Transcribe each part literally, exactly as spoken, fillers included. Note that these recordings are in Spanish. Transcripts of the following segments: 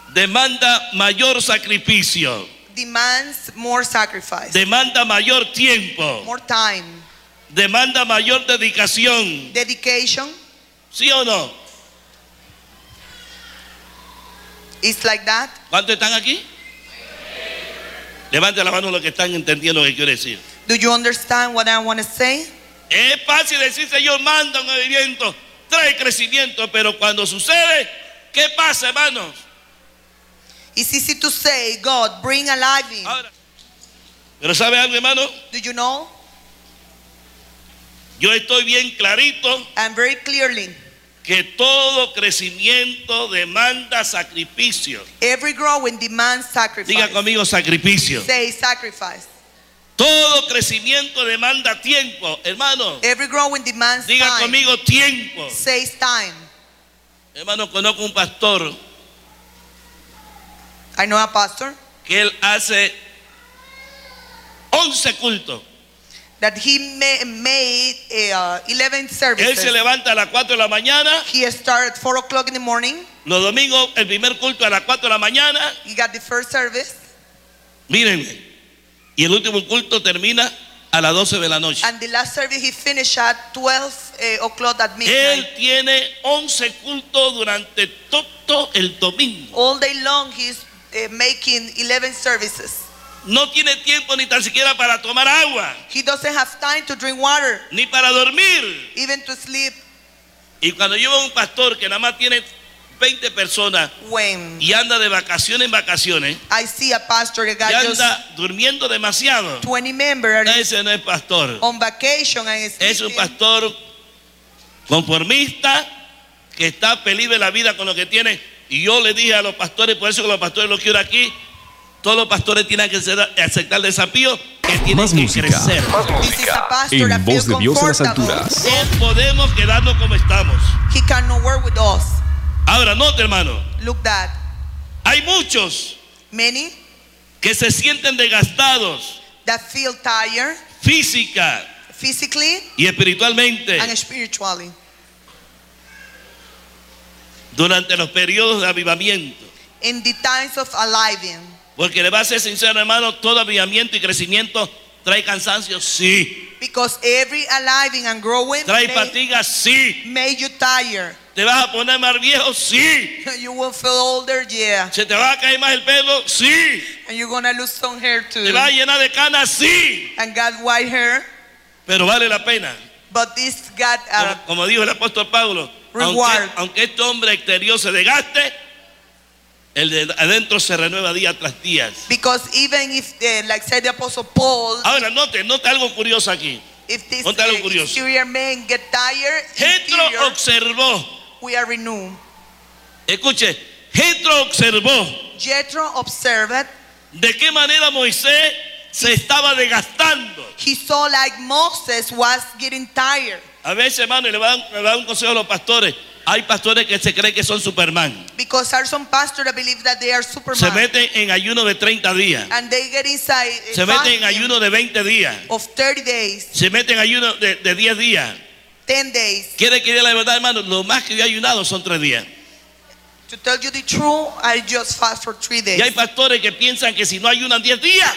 demanda mayor sacrificio, demands more sacrifice, demanda mayor tiempo, more time, demanda mayor dedicación. dedication. ¿Sí o no? It's like that. ¿Cuántos están aquí? Levante la mano los que están entendiendo lo que quiero decir. Do you understand what I want to say? Es fácil decir, Señor, manda un movimiento, trae crecimiento, pero cuando sucede, ¿qué pasa, hermanos? It's easy to say, God, bring alive in. Ahora, pero ¿sabe algo, hermano? Do you know? Yo estoy bien clarito And very clearly, que todo crecimiento demanda sacrificio. every growing demands sacrifice. Diga conmigo sacrificio. Say sacrifice. Todo crecimiento demanda tiempo, hermano. Every growing demands Diga time. conmigo tiempo. Says time. Hermano, conozco un pastor I know a pastor que él hace once cultos. that he ma- made uh, eleven Él se services. levanta a las cuatro de la mañana. He started at four o'clock in the morning. Los domingos, el primer culto a las cuatro de la mañana. He got the first service. Mírenme. Y el último culto termina a las doce de la noche. And the last service he finished at twelve uh, o'clock at midnight. Él tiene once cultos durante todo el domingo. All day long he's uh, making eleven services. No tiene tiempo ni tan siquiera para tomar agua, He doesn't have time to drink water, ni para dormir. even to sleep. Y cuando yo veo a un pastor que nada más tiene veinte personas When y anda de vacaciones en vacaciones I see a pastor that y got just anda durmiendo demasiado, twenty members ese no es pastor. on vacation and is Es un sleeping, pastor conformista que está feliz de la vida con lo que tiene. Y yo le dije a los pastores, por eso que los pastores los quiero aquí, todos los pastores tienen que ser- aceptar el desafío que tienen Más que música, crecer. más This is a música. pastor that En voz feels de Dios en las comfortable. alturas. No podemos quedarnos como estamos. He cannot work with us. Ahora, note, hermano, Look that. hay muchos Many que se sienten desgastados that feel tired física physically y espiritualmente and spiritually durante los periodos de avivamiento. in the times of aliving. Porque le va a ser sincero, hermano, todo avivamiento y crecimiento trae cansancio, sí. Because every aliving and growing Trae may, fatiga, sí. made you tired. ¿Te vas a poner más viejo? Sí. You will feel older, yeah. ¿Se te va a caer más el pelo? Sí. And you're gonna lose some hair too. ¿Te va a llenar de canas? Sí. And got white hair. Pero vale la pena. But this got Como, uh, como dijo el apóstol Pablo, aunque, Reward. aunque este hombre exterior se desgaste, el de adentro se renueva día tras día. because even if, uh, like said the Apostle Paul, Ahora, note, note algo curioso aquí. if this Ponte algo uh, curioso. exterior man get tired, Jetro interior, observó, we are renewed. escuche, Jetro observó Jethro observed. de qué manera Moisés se estaba desgastando. He saw like Moses was getting tired. A veces, hermano, y le voy a dar, le voy a dar un consejo a los pastores. Hay pastores que se creen que son Superman. Because there are some pastors that believe that they are Superman. Se meten en ayuno de treinta días. And they get inside uh, Se meten en fasting ayuno de veinte días. of thirty days, Se meten en ayuno de, de diez días. ten days. Quiere que diga la verdad, hermano. Lo más que yo he ayunado son tres días. To tell you the truth, I just fast for three days. Y hay pastores que piensan que si no ayunan diez días,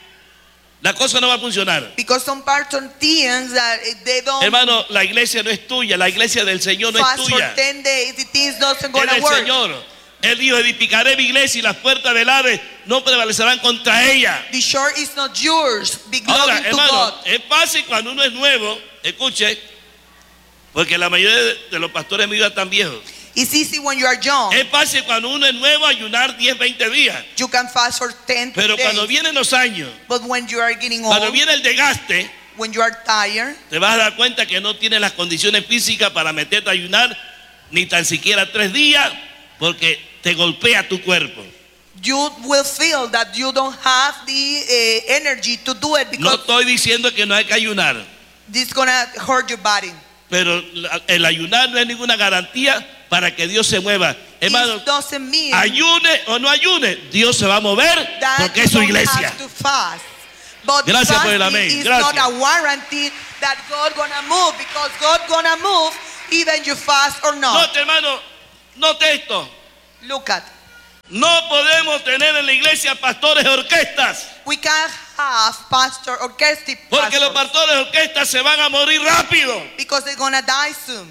la cosa no va a funcionar. Because some pastors think that if they don't Hermano, la iglesia no es tuya. La iglesia del Señor no es fast for tuya. ten days, the things doesn't Es gonna del work. Señor. Él dijo, edificaré mi iglesia y las puertas del Hades no prevalecerán contra ella. The shore is not yours, Ahora, belonging to hermano, God. es fácil cuando uno es nuevo, escuche, porque la mayoría de, de los pastores míos están viejos. It's easy when you are young. Es fácil cuando uno es nuevo ayunar diez, veinte días. You can fast for ten Pero days. cuando vienen los años, But when you are getting cuando old, viene el desgaste, when you are tired, te vas a dar cuenta que no tienes las condiciones físicas para meterte a ayunar ni tan siquiera tres días, porque te golpea tu cuerpo. you will feel that you don't have the uh, energy to do it No because estoy diciendo que no hay que ayunar, this is gonna hurt your body. pero la- el ayunar no es ninguna garantía para que Dios se mueva. Hermano, It doesn't mean ayune o no ayune, Dios se va a mover that porque you es su don't iglesia. have to fast. But Gracias por el fasting amén. is Gracias. not a warranty that God gonna move, because God gonna move even you fast or not. Note, hermano, note esto. Look at No podemos tener en la iglesia pastores de orquestas. We can't have pastor orchestra Porque los pastors pastores de orquestas se van a morir rápido. because they're gonna die soon.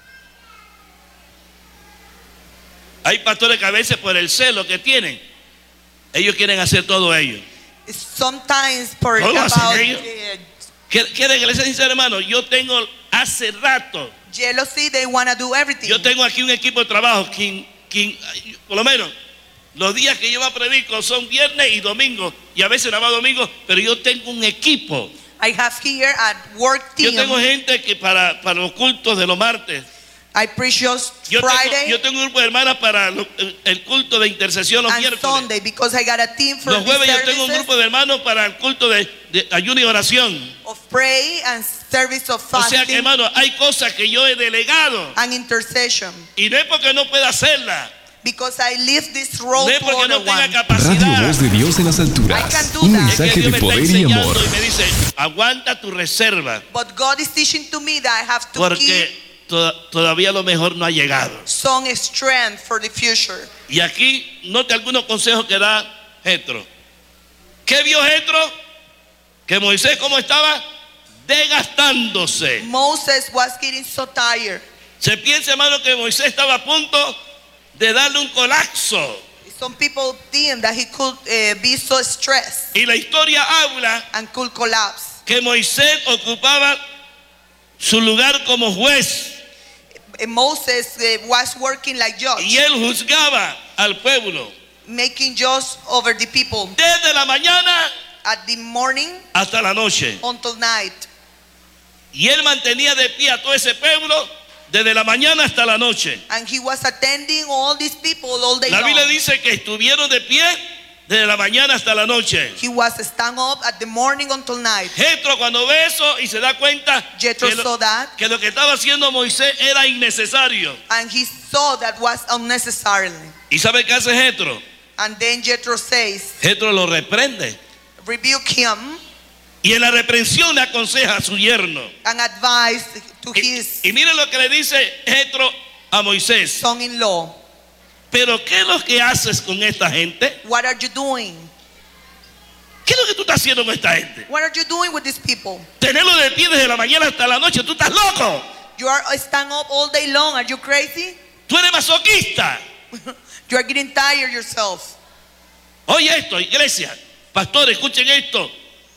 Hay pastores que a veces por el celo que tienen, ellos quieren hacer todo ello. Sometimes for ¿Cómo hacen about ellos? uh, Quieren que les sea sincero, hermano. Yo tengo hace rato, jealousy, they wanna do everything. yo tengo aquí un equipo de trabajo, quien, quien, por lo menos los días que yo me predico son viernes y domingo, y a veces nada más domingo, pero yo tengo un equipo. I have here at work Yo team. tengo gente que para, para los cultos de los martes. I preach just Yo tengo, Friday yo tengo un grupo de hermanas para lo- el, el culto de intercesión los and miércoles. Sunday because I got a team for Los these jueves yo tengo un services grupo de hermanos para el culto de, de ayuno y oración. of pray and service of O fasting sea que, hermano, hay cosas que yo he delegado. and intercession. Y no es porque no pueda hacerla. Because I leave this No role es to porque no other tenga one. capacidad. Radio Voz de Dios en las I alturas. can do Un that. Es que mensaje Dios de me está poder y enseñando amor. y me dice, aguanta tu reserva. But God is teaching to me that I have to Porque keep to- todavía lo mejor no ha llegado. some strength for the future. Y aquí note algunos consejos que da Jetro. ¿Qué vio Jetro? Que Moisés, ¿cómo estaba? Desgastándose. Moses was getting so tired. Se piensa, hermano, que Moisés estaba a punto de darle un colapso. Some people think that he could uh, be so stressed Y la historia habla and could collapse. que Moisés ocupaba su lugar como juez And Moses uh, was working like judge, y él juzgaba al pueblo making judge over the people desde la mañana at the morning hasta la noche. until night. Y él mantenía de pie a todo ese pueblo desde la mañana hasta la noche. And he was attending all these people all day La Biblia long. dice que estuvieron de pie desde la mañana hasta la noche. He was stand up at the morning until night. Jetro cuando ve eso y se da cuenta Jethro que saw lo, that, que lo que estaba haciendo Moisés era innecesario. and he saw that was unnecessarily. ¿Y sabe qué hace Jetro? And then Jethro says, Jetro lo reprende. rebuke him Y en la reprensión le aconseja a su yerno. and advise to Y, his y miren lo que le dice Jetro a Moisés. son-in-law, Pero ¿qué es lo que haces con esta gente? what are you doing? ¿Qué es lo que tú estás haciendo con esta gente? What are you doing with these people? Tenerlo de pie desde la mañana hasta la noche. Tú estás loco. You are stand up all day long. Are you crazy? Tú eres masoquista. You are getting tired yourself. Oye esto, iglesia. Pastor, escuchen esto.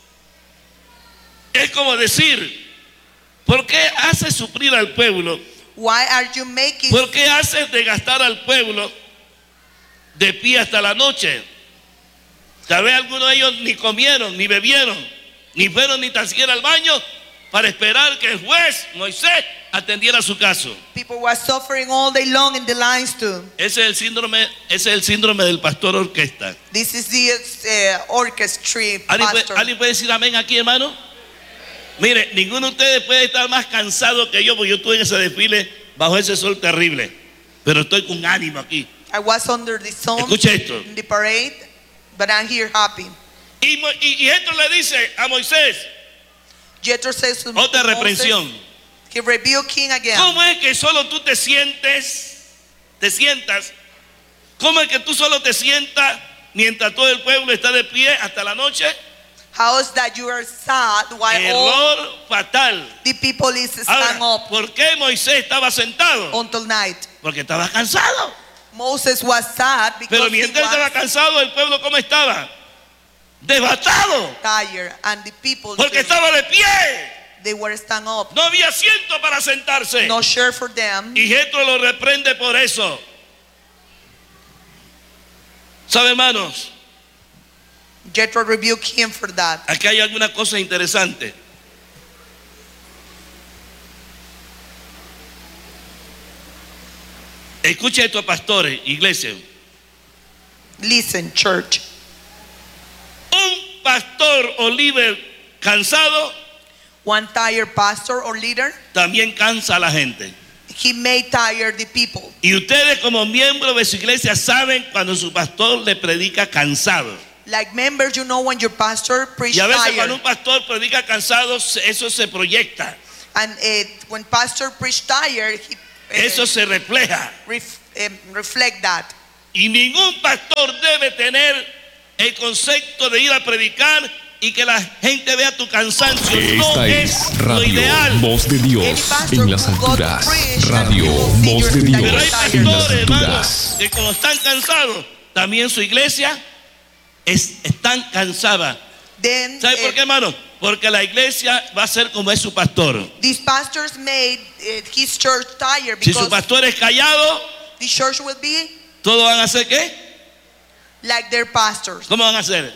Es como decir, ¿por qué haces sufrir al pueblo? Why are you making ¿Por qué haces desgastar al pueblo de pie hasta la noche? Tal vez algunos de ellos ni comieron, ni bebieron, ni fueron ni tan siquiera al baño para esperar que el juez Moisés atendiera su caso. people were suffering all day long in the lines too? Ese es el síndrome, ese es el síndrome del pastor orquesta. This is the uh, orchestra ¿Alguien puede, pastor. ¿Alguien puede decir amén aquí, hermano? Mire, ninguno de ustedes puede estar más cansado que yo, porque yo estuve en ese desfile bajo ese sol terrible. Pero estoy con ánimo aquí. I was under the sun Escuche esto. in the parade, but I'm here happy. Y, Mo- y, y esto le dice a Moisés, Jethro says to otra Moses, reprensión. he rebuked him again. ¿Cómo es que solo tú te sientes, te sientas? ¿Cómo es que tú solo te sientas mientras todo el pueblo está de pie hasta la noche? How is that you are sad while all Error fatal. the people is stand Ahora, up ¿por qué Moisés estaba sentado? until night? Porque estaba cansado. Moses was sad because Pero he mientras él estaba was cansado, el pueblo ¿cómo estaba? Devastado. tired, and the people Porque estaba de pie. they were stand up. No había asiento para sentarse. No share for them. Y Jetro lo reprende por eso. ¿Sabe, hermanos? Jethro rebuked him for that. Aquí hay alguna cosa interesante. Escucha esto, pastores, iglesia. Listen, church. Un pastor o líder cansado One tired pastor or leader, también cansa a la gente. he may tire the people. Y ustedes como miembros de su iglesia saben cuando su pastor le predica cansado. Like members, you know when your pastor preach Y a veces cuando un tired, pastor predica cansado, eso se proyecta. and uh, when pastor preach tired, he uh, Eso se refleja. ref, um, reflect that. Y ningún pastor debe tener el concepto de ir a predicar y que la gente vea tu cansancio. Esta No es es lo Radio ideal. Voz de Dios en las alturas. Radio Voz de Pero hay Dios en las pastores, hermanos, alturas. que cuando están cansados, también su iglesia es, están cansada. Then ¿Sabe por uh, qué, hermano? Porque la iglesia va a ser como es su pastor. these pastors made uh, his church tired Si su because pastor es callado, the church will be todos van a hacer ¿qué? like their pastors. ¿Cómo van a hacer?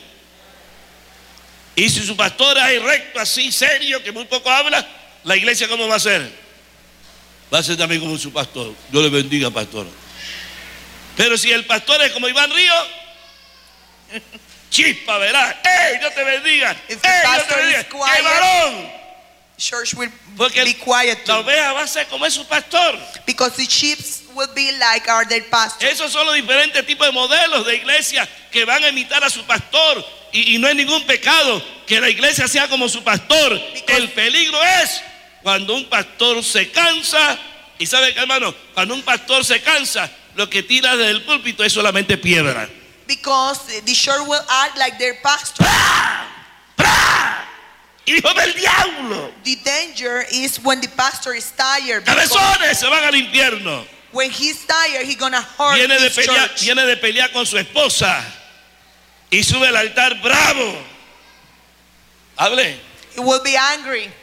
Y si su pastor es recto, así, serio, que muy poco habla, la iglesia ¿cómo va a ser? Va a ser también como su pastor. Dios le bendiga, pastor. Pero si el pastor es como Iván Río, chispa, verás. ¡Ey, Dios te bendiga! ¡Ey, If the Dios te pastor bendiga! is quiet, ¡Qué varón! Church will Porque be quiet la too, oveja va a ser como es su pastor. because the sheep will be like our their pastor. Esos son los diferentes tipos de modelos de iglesia que van a imitar a su pastor. Y, y no es ningún pecado que la iglesia sea como su pastor. Because- El peligro es cuando un pastor se cansa. Y sabe que, hermano, cuando un pastor se cansa, lo que tira desde el púlpito es solamente piedra. Because the church will act like their pastor. ¡Hijo del diablo! The danger is when the pastor is tired. because ¡Cabezones! Se van al infierno. when he's tired, he's gonna hurt Viene de his pelear, church. viene de pelear con su esposa. Y sube al altar bravo. Hable. He will be angry.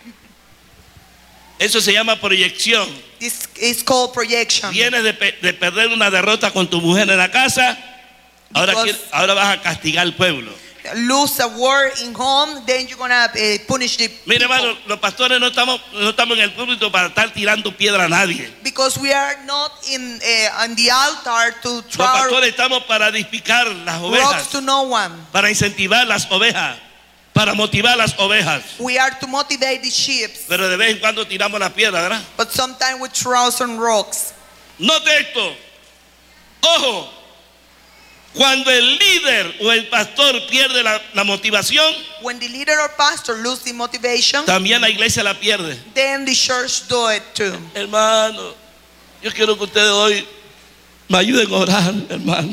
Eso se llama proyección. This is called projection. Vienes de, pe- de perder una derrota con tu mujer en la casa. Ahora, Because- quiere- ahora vas a castigar al pueblo. Lose a war in home, then you're gonna uh, punish the Mire, people. hermano, los pastores no estamos, no estamos en el púlpito para estar tirando piedra a nadie. Because we are not in uh, on the altar to Los throw pastores estamos para edificar las rocks ovejas, to no one. para incentivar las ovejas, para motivar las ovejas. We are to motivate the sheep, Pero de vez en cuando tiramos la piedra, ¿verdad? but sometimes we throw some rocks. Note esto. Ojo. Cuando el líder o el pastor pierde la, la motivación, When the leader or pastor lose the motivation, también la iglesia la pierde. then the church do it too. Hermano, yo quiero que ustedes hoy me ayuden a orar, hermano.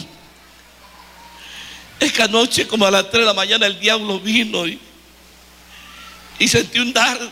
Es que anoche, como a las tres de la mañana, el diablo vino y, y sentí un dardo.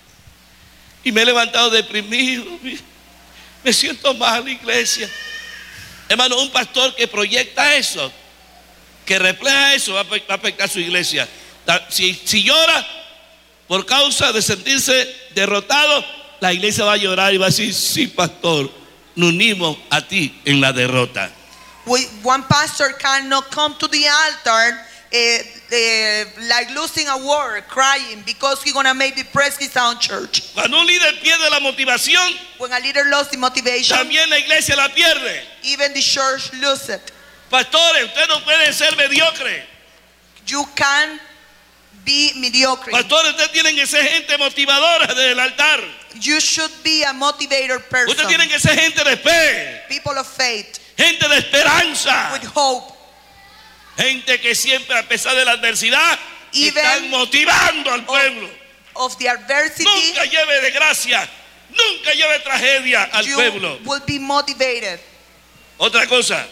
Y me he levantado deprimido. Me siento mal, iglesia. Hermano, un pastor que proyecta eso, que refleja eso, va a va a afectar a su iglesia. Ta- Si, si llora por causa de sentirse derrotado, la iglesia va a llorar y va a decir: sí, pastor, nos unimos a ti en la derrota. We, one pastor cannot come to the altar uh, uh, like losing a war, crying, because he's gonna make depressed his own church. Cuando un líder pierde la motivación, When a leader lost the motivation, también la iglesia la pierde. even the church lose it. Pastores, ustedes no pueden ser mediocres. You can be mediocre. Pastores, ustedes tienen que ser gente motivadora desde el altar. You should be a motivator person. Ustedes tienen que ser gente de fe, People of faith gente de esperanza, with hope. gente que siempre, a pesar de la adversidad, Even- están motivando al pueblo. Of the adversity, Nunca lleve desgracia, nunca lleve tragedia al you pueblo. will be motivated. Otra cosa,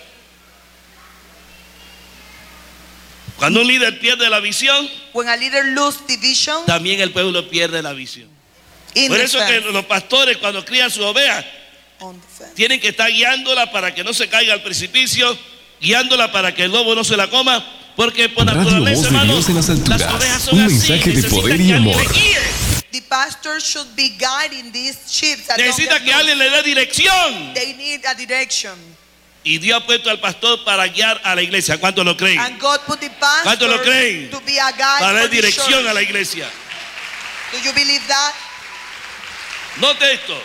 cuando un líder pierde la visión, When a leader lose the vision, también el pueblo pierde la visión. in Por the eso que fence, los pastores, cuando crían sus ovejas, on the fence. tienen que estar guiándola para que no se caiga al precipicio, guiándola para que el lobo no se la coma, porque por Radio naturaleza, Voz de hermano, Dios en las alturas. las ovejas son Un así, mensaje de necesitan poder que y alguien amor. le guíe, The pastor should be guiding these sheep that don't necesita get que lost. alguien le dé dirección. They need a direction. Y Dios ha puesto al pastor para guiar a la iglesia. ¿Cuántos lo creen? And God put the pastor ¿Cuántos lo creen? to be a guide Para for dar the dirección church. a la iglesia. Do you believe that? Note esto.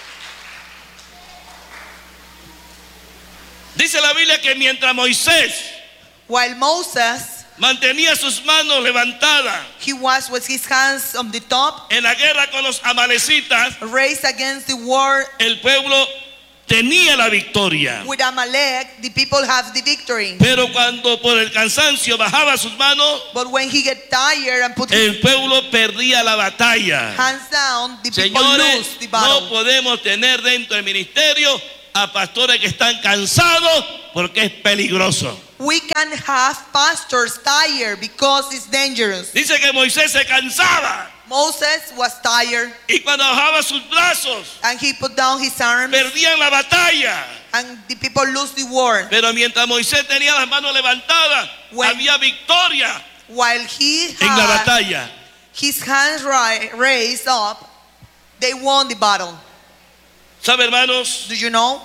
Dice la Biblia que mientras Moisés While Moses, mantenía sus manos levantadas he was with his hands on the top, en la guerra con los amalecitas, raised against the war el pueblo tenía la victoria. with Amalek, the people have the victory. Pero cuando por el cansancio bajaba sus manos, But when he get tired and put his el pueblo perdía la batalla. hands down, the people Señores, lose the no battle. podemos tener dentro del ministerio a pastores que están cansados porque es peligroso. We can have pastors tired because it's dangerous. Dice que Moisés se cansaba Moses was tired y cuando bajaba sus brazos and he put down his arms perdían la batalla. and the people lose the war. Pero mientras Moisés tenía las manos levantadas, When- había victoria While he en la had batalla. his hands ri- raised up, they won the battle. ¿Sabe, hermanos? Do you know?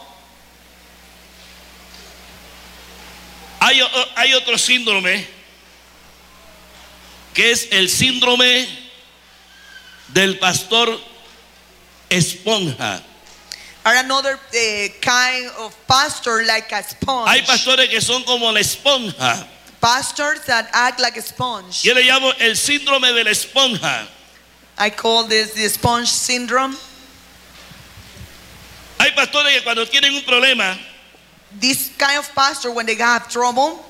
Hay, o- hay otro síndrome que es el síndrome del pastor esponja. Or another uh, kind of pastor like a sponge. Hay pastores que son como la esponja. Pastors that act like a sponge. Yo le llamo el síndrome de la esponja. I call this the sponge syndrome. Hay pastores que cuando tienen un problema, This kind of pastor, when they have trouble,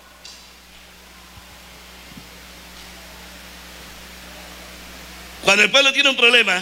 cuando el pueblo tiene un problema,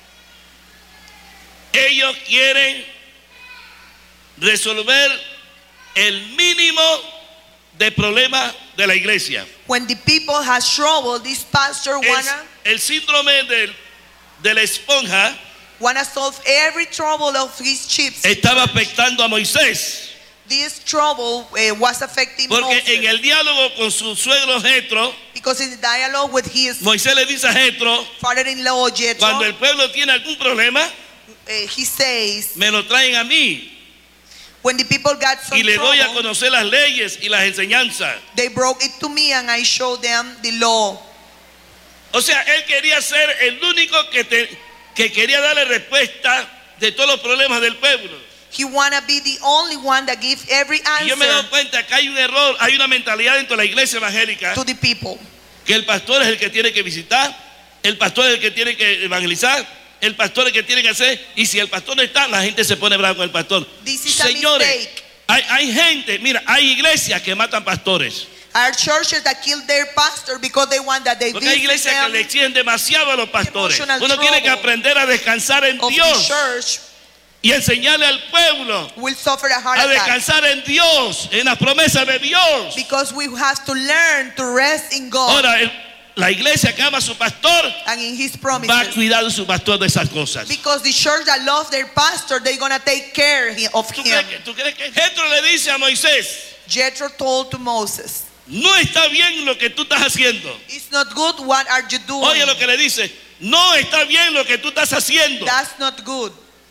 ellos quieren resolver el mínimo de problemas de la iglesia. when the people has trouble, this pastor Es wanna el síndrome del- de la esponja wanna solve every trouble of his sheep. estaba afectando a Moisés, This trouble uh, was affecting porque Moses en el diálogo con su suegro Jetro, because in the dialogue with his Moisés le dice a Jetro, father-in-law Jethro, cuando el pueblo tiene algún problema, uh, he says, me lo traen a mí when the people got some y le doy a trouble, conocer las leyes y las enseñanzas. they broke it to me and I showed them the law. O sea, él quería ser el único que, te- que quería darle respuesta de todos los problemas del pueblo. He wanna be the only one that gives every Y yo me he dado answer cuenta que hay un error, hay una mentalidad dentro de la iglesia evangélica, to the people. que el pastor es el que tiene que visitar, el pastor es el que tiene que evangelizar, el pastor es el que tiene que hacer, y si el pastor no está, la gente se pone brava con el pastor. This is a Señores, mistake. hay, hay gente, mira, hay iglesias que matan pastores. Our churches that kill their pastor because they want that they Porque hay visit iglesias que them le exigen demasiado a los pastores. Emotional Uno tiene que trouble aprender a descansar en of the Dios church y enseñarle al pueblo will suffer a heart a attack descansar en Dios, en las promesas de Dios. because we have to learn to rest in God Ahora, el- la iglesia que ama a su pastor and in His va a promises. cuidar de su pastor de esas cosas. Because the church that loves their pastor, they're gonna take care he- of ¿Tú him. crees que, tú crees que Jetro le dice a Moisés, Jethro told to Moses, no está bien lo que tú estás haciendo? "It's not good. What are you doing? Oye lo que le dice, no está bien lo que tú estás haciendo, That's not good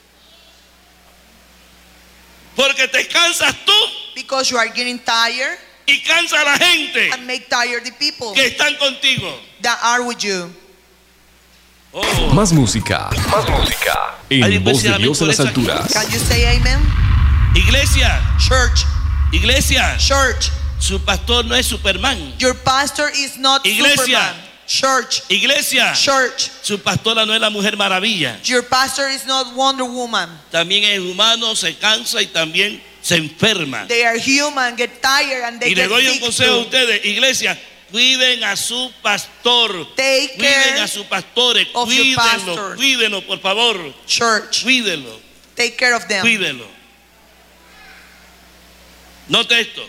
porque te cansas tú because you are getting tired y cansa a la gente and make tired the people que están contigo. that are with you." Oh. Más música. Más música. En Ay, Voz de especialmente Dios en por las esa- alturas. Can you say amen? Iglesia, Church, iglesia, church. su pastor no es Superman. Your pastor is not Iglesia. Superman. Church, Iglesia, church. su pastora no es la Mujer Maravilla. Your pastor is not Wonder Woman. También es humano, se cansa y también se enferma. They are human, get tired, and they Y le get doy un sick consejo a too. ustedes, iglesia, cuiden a su pastor. Take Cuiden care a sus pastores, of your cuídenlo, pastor. cuídenlo, por favor. Church, Cuídenlo, take care of them. cuídenlo. Note esto.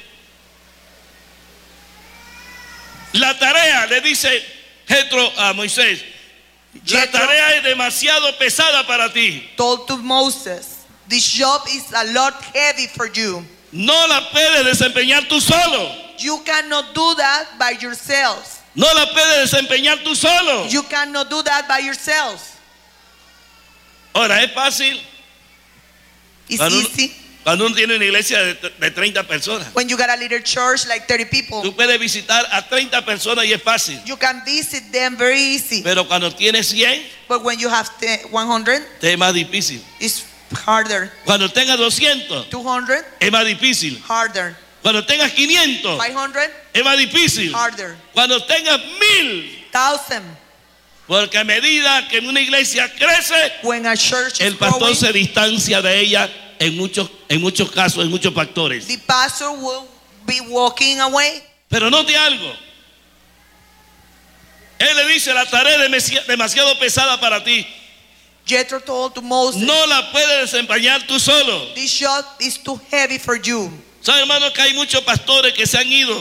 La tarea, le dice Jetro a Moisés, la Jethro tarea es demasiado pesada para ti. told to Moses, "This job is a lot heavy for you. No la puedes desempeñar tú solo. You cannot do that by yourselves. No la puedes desempeñar tú solo. You cannot do that by yourselves. Ahora, es fácil It's cuando uno, easy cuando uno tiene una iglesia de, de treinta personas. when you got a little church like thirty people. Tú puedes visitar a treinta personas y es fácil. You can visit them very easy. Pero cuando tienes cien, But when you have te- one hundred, te es más difícil. it's harder. Cuando tengas doscientos, two hundred, es más difícil. harder. Cuando tengas quinientos, five hundred, es más difícil. harder. Cuando tengas mil, Thousand. porque a medida que una iglesia crece, When a church is el pastor growing, se distancia de ella en muchos, en muchos casos, en muchos factores. the pastor will be walking away. Pero note algo. Él le dice, la tarea es demasi- demasiado pesada para ti. Jethro told to Moses, no la puedes desempeñar tú solo. this job is too heavy for you. ¿Saben, hermanos, que hay muchos pastores que se han ido